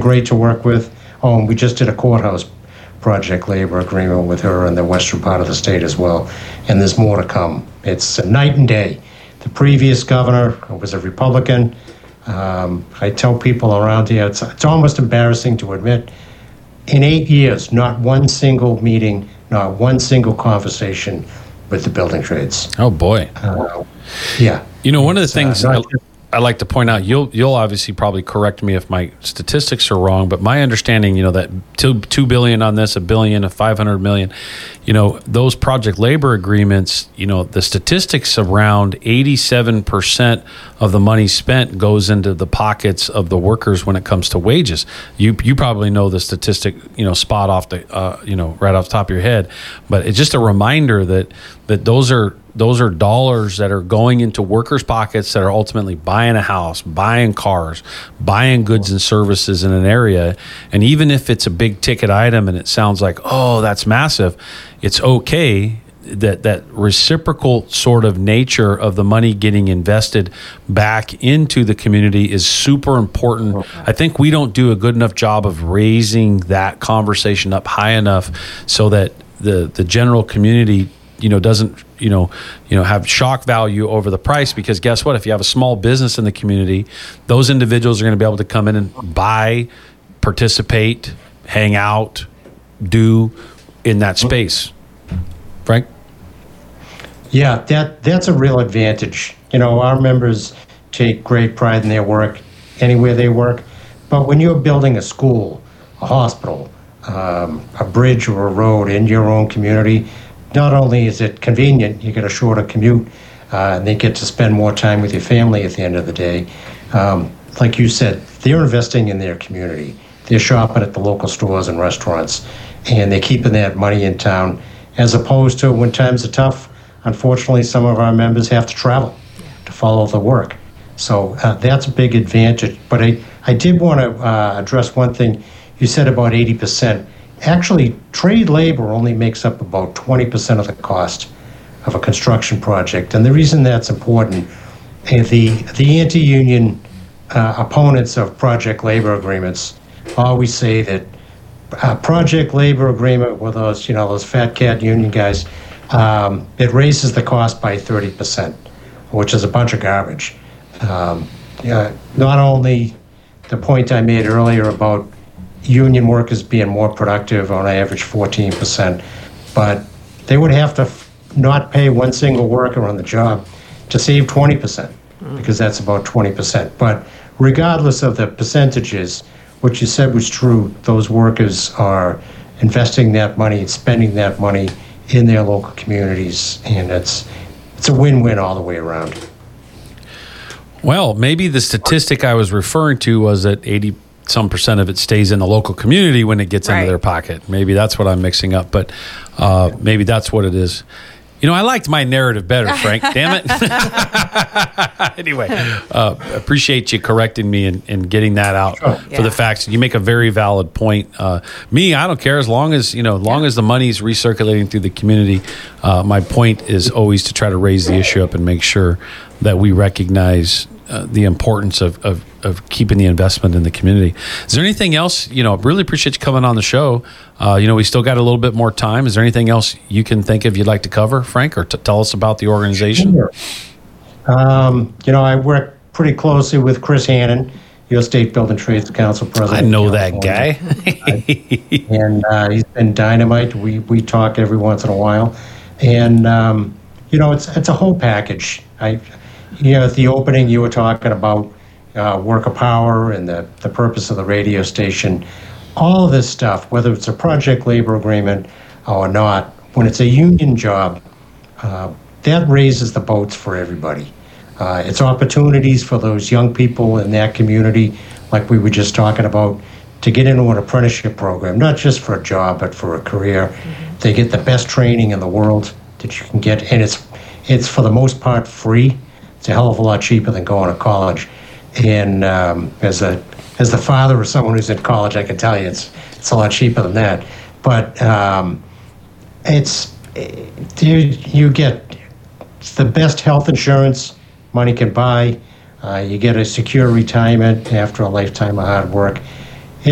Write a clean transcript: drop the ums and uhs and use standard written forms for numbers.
great to work with. Oh, and we just did a courthouse project labor agreement with her in the western part of the state as well. And there's more to come. It's a night and day. The previous governor was a Republican. I tell people around here, it's almost embarrassing to admit, in 8 years, not one single meeting, not one single conversation with the building trades. Oh, boy. Yeah. You know, one of the things I like to point out, you'll obviously probably correct me if my statistics are wrong, but my understanding, that $2 billion on this, $1 billion, $500 million, those project labor agreements, the statistics around 87% of the money spent goes into the pockets of the workers when it comes to wages. You probably know the statistic, spot off the, right off the top of your head, but it's just a reminder that those are dollars that are going into workers' pockets that are ultimately buying a house, buying cars, buying goods and services in an area. And even if it's a big ticket item and it sounds like, oh, that's massive, it's okay. That reciprocal sort of nature of the money getting invested back into the community is super important. Okay. I think we don't do a good enough job of raising that conversation up high enough so that the general community doesn't, have shock value over the price, because guess what? If you have a small business in the community, those individuals are going to be able to come in and buy, participate, hang out, do in that space. Frank? Yeah, that's a real advantage. Our members take great pride in their work anywhere they work, but when you're building a school, a hospital, a bridge or a road in your own community, not only is it convenient, you get a shorter commute, and they get to spend more time with your family at the end of the day. Like you said, they're investing in their community. They're shopping at the local stores and restaurants, and they're keeping that money in town, as opposed to when times are tough, unfortunately, some of our members have to travel to follow the work. So that's a big advantage. But I did want to address one thing. You said about 80%. Actually, trade labor only makes up about 20% of the cost of a construction project. And the reason that's important, the anti-union opponents of project labor agreements always say that a project labor agreement with those fat cat union guys, it raises the cost by 30%, which is a bunch of garbage. Not only the point I made earlier about union workers being more productive on average 14%, but they would have to not pay one single worker on the job to save 20%, because that's about 20%. But regardless of the percentages, what you said was true. Those workers are investing that money and spending that money in their local communities, and it's a win-win all the way around. Well, maybe the statistic I was referring to was that 80% of it stays in the local community when it gets into their pocket. Maybe that's what I'm mixing up, but maybe that's what it is. I liked my narrative better, Frank. Damn it. Anyway, appreciate you correcting me and getting that out for the facts. You make a very valid point. I don't care as long as as the money's recirculating through the community. My point is always to try to raise the issue up and make sure that we recognize the importance of keeping the investment in the community. Is there anything else? Really appreciate you coming on the show. We still got a little bit more time. Is there anything else you can think of you'd like to cover, Frank, or tell us about the organization? Sure. I work pretty closely with Chris Hannon, U.S. State Building Trades Council president. I know that guy. And he's been dynamite. We talk every once in a while. And, it's a whole package. At the opening, you were talking about worker power and the purpose of the radio station. All of this stuff, whether it's a project labor agreement or not, when it's a union job, that raises the boats for everybody. It's opportunities for those young people in that community, like we were just talking about, to get into an apprenticeship program, not just for a job, but for a career. Mm-hmm. They get the best training in the world that you can get, and it's for the most part free. It's a hell of a lot cheaper than going to college. And as the father of someone who's in college, I can tell you it's a lot cheaper than that. But you get the best health insurance money can buy. You get a secure retirement after a lifetime of hard work.